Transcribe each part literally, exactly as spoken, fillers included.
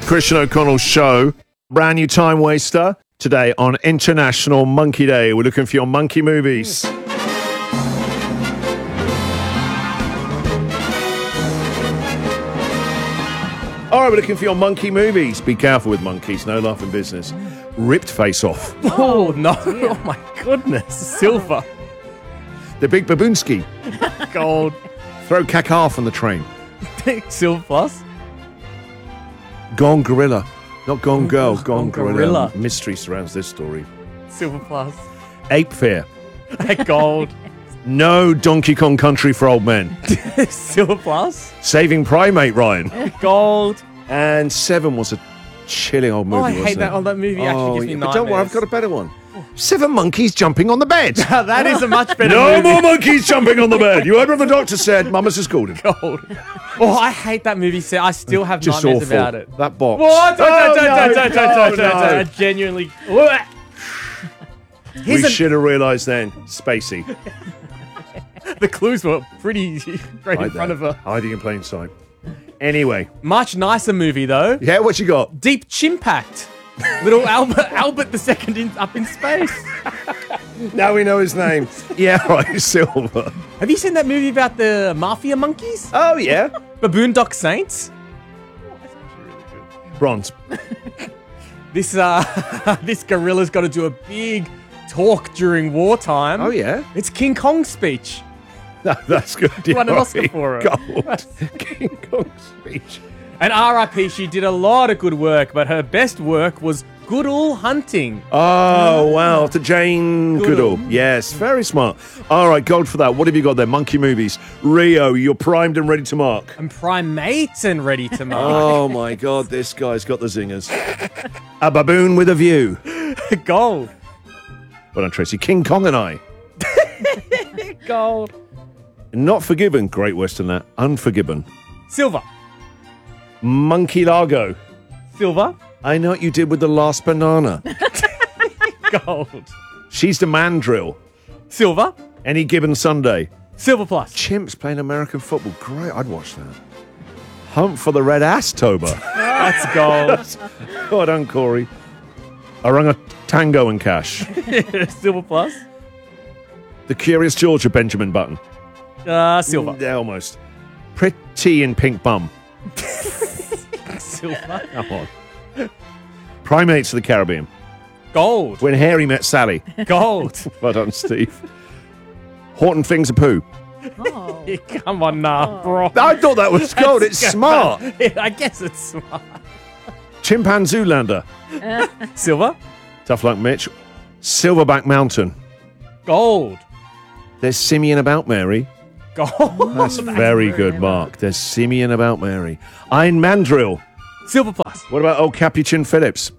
Christian O'Connell Show. Brand new time waster today on International Monkey Day. We're looking for your monkey movies. All right, we're looking for your monkey movies. Be careful with monkeys. No laughing business. Ripped Face Off. Oh, no. Dear. Oh, my goodness. Silver. The Big Baboonski. Gold. Throw caca from the train. Silver plus. Gone Gorilla. Not Gone Girl. Gone, Gone gorilla. Gorilla. Mystery surrounds this story. Silver plus. Ape Fear. Gold. No Donkey Kong Country for Old Men. Silver plus. Saving Primate Ryan. Gold. And Seven was a chilling old movie. Oh, I wasn't hate that. it? Oh, that movie actually Oh, gives me yeah, nightmares. but don't worry, I've got a better one. Seven monkeys jumping on the bed. That is a much better No movie. more monkeys jumping on the bed. You heard what the doctor said. Mama's just called him. Gold. Oh, I hate that movie. So I still have Just nightmares awful. about it. That box. What? Don't, Oh, don't, no, don't, don't, don't, no, don't, don't, no. don't. I genuinely. We Here's a- should have realised then. Spacey. The clues were pretty right in Hide front that. of her. Hiding in plain sight. Anyway. Much nicer movie though. Yeah, what you got? Deep Chimpact. Little Albert Albert the Second in, up in space. Now we know his name. Yeah, right, Silver. Have you seen that movie about the mafia monkeys? Oh, yeah. Baboon Dock Saints. Bronze. This uh, this gorilla's got to do a big talk during wartime. Oh, yeah. It's King Kong's speech. No, that's good. Won an You're Oscar right. for it. Gold. King Kong's speech. And R I P, she did a lot of good work, but her best work was Goodall Hunting. Oh, wow. To Jane Goodall. Goodall. Yes, very smart. All right, gold for that. What have you got there? Monkey movies. Rio, you're primed and ready to mark. And Primates and ready to mark. Oh, my God. This guy's got the zingers. A baboon with a view. Gold. Well done, Tracy. King Kong and I. Gold. Not Forgiven. Great Western that. Unforgiven. Silver. Monkey Largo. Silver. I know what you did with the last banana. Gold. She's the mandrill. Silver. Any given Sunday. Silver plus. Chimps playing American football. Great, I'd watch that. Hunt for the Red Ass-tober. That's gold. Well done, Corey. Orangutango and Cash. Silver plus. The Curious Georgia Benjamin Button. Uh, silver. Yeah, almost. Pretty in Pink Bum. Silver. Come on. Primates of the Caribbean. Gold. When Harry Met Sally. Gold. Well done, Steve. Horton Things of Pooh. Oh. Come on now, bro. I thought that was gold. It's That's smart. good. I guess it's smart. Chimpanzee Zoolander. Silver. Tough luck, Mitch. Silverback Mountain. Gold. There's Simeon About Mary. Gold. That's very good, Mark. There's Simeon About Mary. Iron Mandrill. Silver plus. What about old Capuchin Phillips?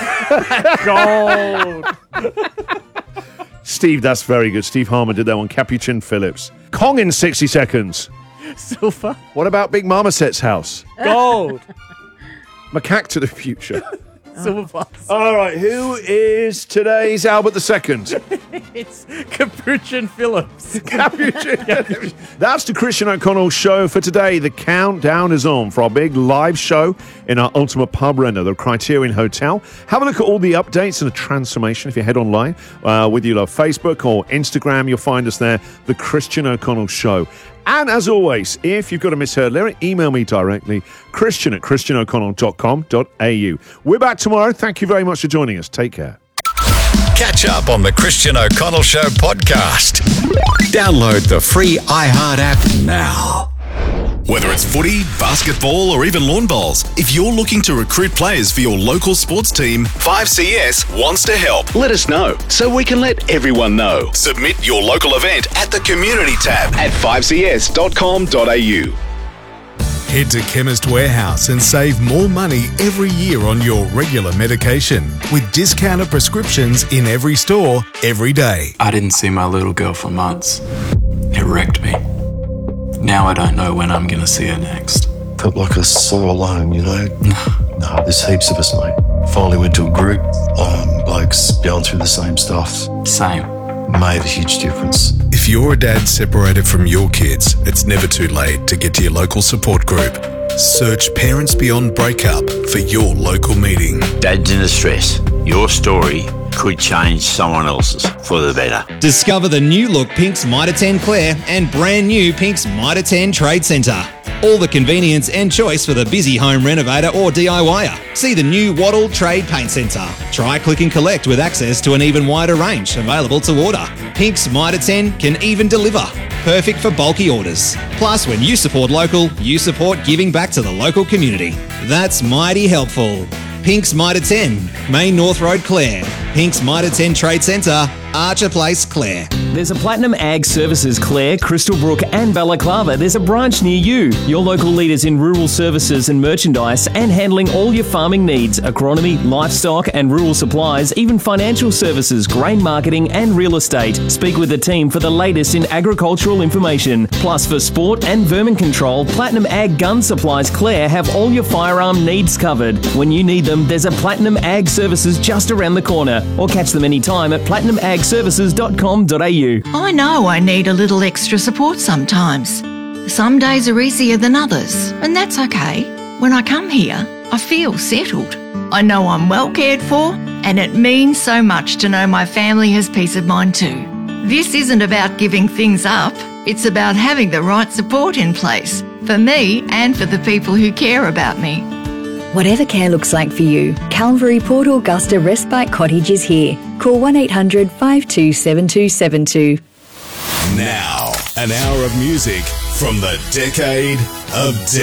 Gold. Steve, that's very good. Steve Harmon did that one. Capuchin Phillips. Kong in sixty seconds. Silver. What about Big Marmoset's house? Gold. Macaque to the Future. Silver plus. All right, who is today's Albert the Second? It's Capuchin Phillips. Capuchin. That's the Christian O'Connell Show for today. The countdown is on for our big live show in our Ultimate Pub Render, the Criterion Hotel. Have a look at all the updates and the transformation if you head online. Uh, whether you love Facebook or Instagram, you'll find us there, the Christian O'Connell Show. And as always, if you've got a misheard lyric, email me directly, christian at christian o'connell dot com dot a u. We're back tomorrow. Thank you very much for joining us. Take care. Catch up on the Christian O'Connell Show podcast. Download the free iHeart app now. Whether it's footy, basketball, or even lawn bowls, if you're looking to recruit players for your local sports team, five C S wants to help. Let us know so we can let everyone know. Submit your local event at the community tab at five c s dot com dot a u. Head to Chemist Warehouse and save more money every year on your regular medication with discounted prescriptions in every store every day. I didn't see my little girl for months. It wrecked me. Now I don't know when I'm going to see her next. Felt like I was so alone, you know? No, there's heaps of us, mate. Finally went to a group, um, blokes going through the same stuff. Same. Made a huge difference. If you're a dad separated from your kids, it's never too late to get to your local support group. Search Parents Beyond Breakup for your local meeting. Dads in distress. Your story could change someone else's for the better. Discover the new look Pink's Mitre ten Clare and brand new Pink's Mitre ten Trade Centre. All the convenience and choice for the busy home renovator or DIYer. See the new Wattle Trade Paint Centre. Try click and collect with access to an even wider range available to order. Pink's Mitre ten can even deliver. Perfect for bulky orders. Plus, when you support local, you support giving back to the local community. That's mighty helpful. Pink's Mitre ten, Main North Road, Clare. Pink's Mitre ten Trade Centre, Archer Place, Clare. There's a Platinum Ag Services Clare, Crystal Brook and Balaclava. There's a branch near you. Your local leaders in rural services and merchandise and handling all your farming needs, agronomy, livestock and rural supplies, even financial services, grain marketing and real estate. Speak with the team for the latest in agricultural information. Plus for sport and vermin control, Platinum Ag Gun Supplies Clare have all your firearm needs covered. When you need them, there's a Platinum Ag Services just around the corner, or catch them anytime at platinum ag services dot com dot a u. I know I need a little extra support sometimes. Some days are easier than others, and that's okay. When I come here, I feel settled. I know I'm well cared for, and it means so much to know my family has peace of mind too. This isn't about giving things up, it's about having the right support in place, for me and for the people who care about me. Whatever care looks like for you, Calvary Port Augusta Respite Cottage is here. Call one eight hundred five two seven two seven two. Now, an hour of music from the decade of